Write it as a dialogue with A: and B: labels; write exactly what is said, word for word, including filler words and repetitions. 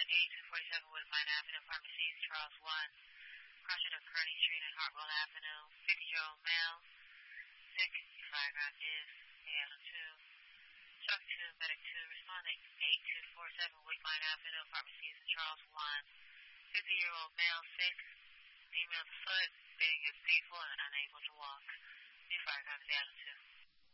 A: eight two forty-seven Woodbine Avenue, apartment C, Charles one. Crossing of Kearney Street and Hartwell Avenue. fifty-year-old male. Sick. Your fire ground is A L two. Truck two, medic two, responding. eight two four seven Woodbine Avenue, apartment C, Charles one. fifty-year-old male, sick. Female foot, being is painful and unable to walk. Your fire ground is A L two.